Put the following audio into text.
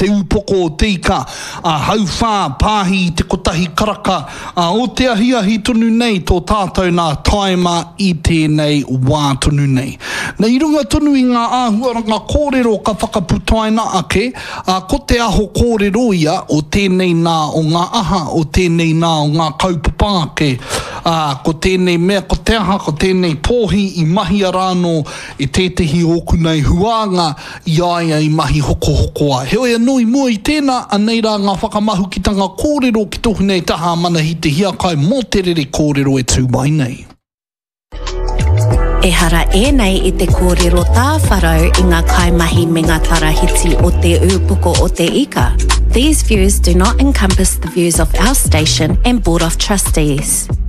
te upoko o te ika, hau whā, pāhi, te kotahi karaka, o te ahiahi tonu nei tō tātou nā taima i tēnei wā tonu nei. Nei runga tonu i ngā āhuaranga kōrero ka whakaputaina ake, ko te aho kōrero ia o tēnei nā o ngā aha, o tēnei nā o ngā kaupapa ake, ko tēnei mea, ko te aha, ko tēnei pōhi i mahi arāno i tētehi oku nei huanga i aia i mahi hoko hokoa. Heoi anui mua i tēnā, anei rā ngā whakamahukitanga kōrero ki tohu nei taha manahi te hiakai mō te rere kōrero e tū mai nei. E hara nei I te kōrero tāwharau I ngā kaimahi me ngā tarahiti o te ūpoko o te ika. These views do not encompass the views of our station and Board of Trustees.